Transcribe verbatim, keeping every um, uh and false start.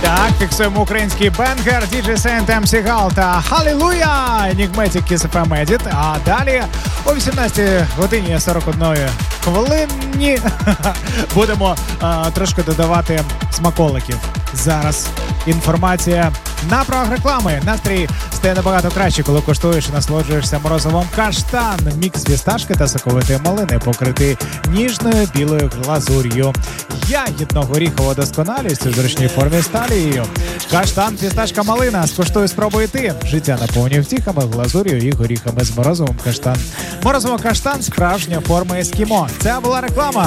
Так, фіксуємо український бенгер, діджей Сент, ем сі Гал та Халілуя, Enigmatic, Kiss еф ем Edit. А далі о вісімнадцятій годині сорок одної хвилині будемо а, трошки додавати смаколиків. Зараз інформація на правах реклами. Настрій стає набагато краще, коли коштуєш і насолоджуєшся морозивом каштан. Мікс фісташки та соковитої малини, покритий ніжною білою глазур'ю. Ягідно-горіхова досконалість у зручній формі з талією. Каштан, фісташка, малина. Скуштуй, спробуй ти. Життя наповнює втіхами, глазур'ю і горіхами з морозивом каштан. Морозиво каштан – справжня форма ескімо. Це була реклама.